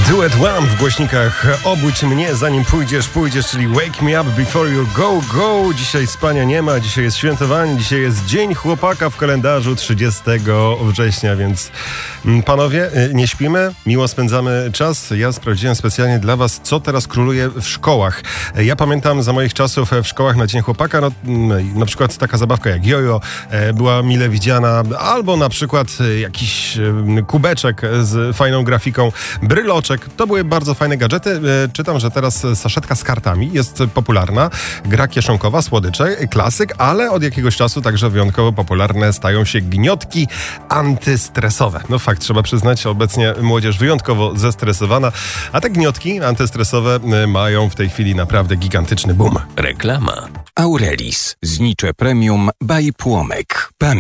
Duet One w głośnikach. Obudź mnie zanim pójdziesz, czyli Wake Me Up Before You Go. Dzisiaj spania nie ma, dzisiaj jest świętowanie, dzisiaj jest Dzień Chłopaka w kalendarzu 30 września, więc panowie, nie śpimy, miło spędzamy czas. Ja sprawdziłem specjalnie dla was, co teraz króluje w szkołach. Ja pamiętam za moich czasów w szkołach na Dzień Chłopaka, na przykład taka zabawka jak jojo była mile widziana, albo na przykład jakiś kubeczek z fajną grafiką, bryloczek. To były bardzo fajne gadżety. Czytam, że teraz saszetka z kartami jest popularna. Gra kieszonkowa, słodycze, klasyk, ale od jakiegoś czasu także wyjątkowo popularne stają się gniotki antystresowe. No fakt, trzeba przyznać, obecnie młodzież wyjątkowo zestresowana, a te gniotki antystresowe mają w tej chwili naprawdę gigantyczny boom. Reklama. Aurelis. Znicze premium by Płomek.